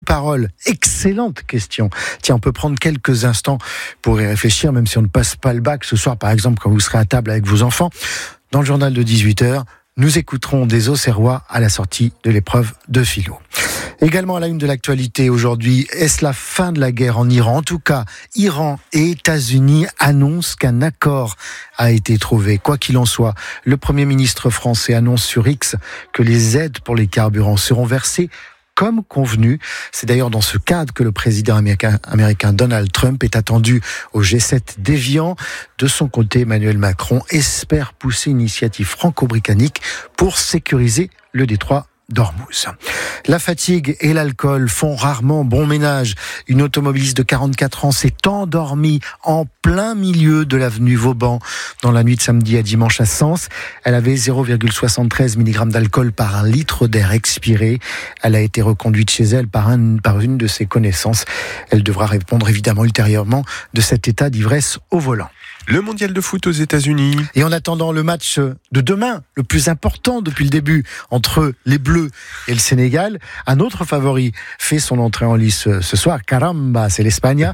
parole. Excellente question. Tiens, on peut prendre quelques instants pour y réfléchir, même si on ne passe pas le bac ce soir, par exemple, quand vous serez à table avec vos enfants. Dans le journal de 18h, nous écouterons des Auxerrois à la sortie de l'épreuve de philo. Également à la une de l'actualité aujourd'hui, est-ce la fin de la guerre en Iran ? En tout cas, Iran et États-Unis annoncent qu'un accord a été trouvé. Quoi qu'il en soit, le Premier ministre français annonce sur X que les aides pour les carburants seront versées comme convenu. C'est d'ailleurs dans ce cadre que le président américain Donald Trump est attendu au G7 d'Évian. De son côté, Emmanuel Macron espère pousser une initiative franco-britannique pour sécuriser le détroit d'Ormuz. La fatigue et l'alcool font rarement bon ménage. Une automobiliste de 44 ans s'est endormie en plein milieu de l'avenue Vauban dans la nuit de samedi à dimanche à Sens. Elle avait 0,73 mg d'alcool par litre d'air expiré. Elle a été reconduite chez elle par une de ses connaissances. Elle devra répondre évidemment ultérieurement de cet état d'ivresse au volant. Le mondial de foot aux États-Unis. Et en attendant le match de demain, le plus important depuis le début, entre les Bleus et le Sénégal, un autre favori fait son entrée en lice ce soir. Caramba, c'est l'Espagne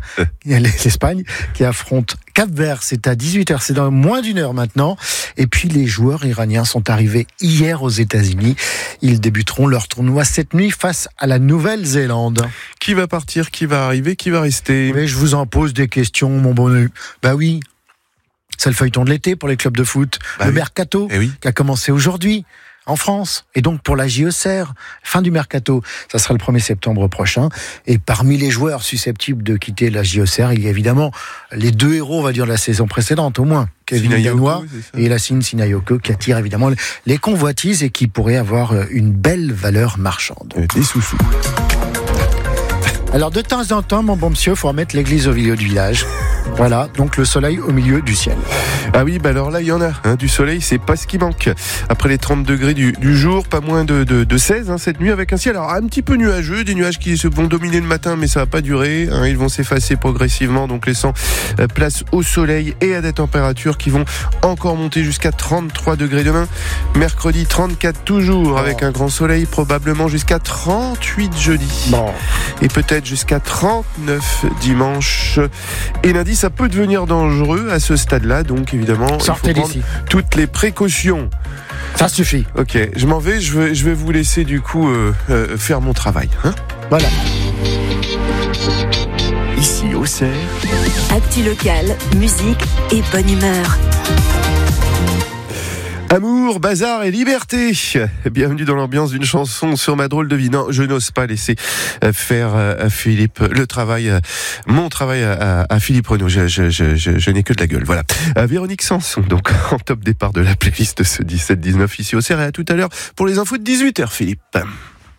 qui affronte Cap-Vert. C'est à 18h, c'est dans moins d'une heure maintenant. Et puis les joueurs iraniens sont arrivés hier aux États-Unis. Ils débuteront leur tournoi cette nuit face à la Nouvelle-Zélande. Qui va partir, qui va arriver, qui va rester ? Mais je vous en pose des questions, mon bonheur. Bah oui. C'est le feuilleton de l'été pour les clubs de foot. Mercato, qui a commencé aujourd'hui en France. Et donc pour la JOCR, fin du mercato, ça sera le 1er septembre prochain. Et parmi les joueurs susceptibles de quitter la JOCR, il y a évidemment les deux héros, on va dire, de la saison précédente, au moins. Kevin Ganois et Lassine Sinayoko, qui attirent évidemment les convoitises et qui pourraient avoir une belle valeur marchande. Des sous-sous. Alors de temps en temps, mon bon monsieur, il faut remettre l'église au milieu du village. Voilà, donc le soleil au milieu du ciel. Ah oui, alors là, il y en a. Du soleil, c'est pas ce qui manque. Après les 30 degrés du jour, pas moins de 16 cette nuit, avec un ciel alors un petit peu nuageux, des nuages qui vont dominer le matin, mais ça va pas durer. Ils vont s'effacer progressivement, donc laissant place au soleil et à des températures qui vont encore monter jusqu'à 33 degrés demain. Mercredi, 34 toujours, avec un grand soleil, probablement jusqu'à 38 jeudi. Et peut-être jusqu'à 39 dimanche. Et lundi, ça peut devenir dangereux à ce stade-là, donc évidemment, sortez il faut prendre toutes les précautions. Ça suffit. Ok, je m'en vais, je vais vous laisser du coup faire mon travail. Voilà. Ici, Auxerre. Actu locale, musique et bonne humeur. Amour, bazar et liberté. Bienvenue dans l'ambiance d'une chanson sur ma drôle de vie. Non, je n'ose pas laisser faire à Philippe mon travail à Philippe Renaud. Je n'ai que de la gueule. Voilà. Véronique Sanson, donc en top départ de la playlist de ce 17-19 ici au Auxerre. Et à tout à l'heure pour les infos de 18h, Philippe.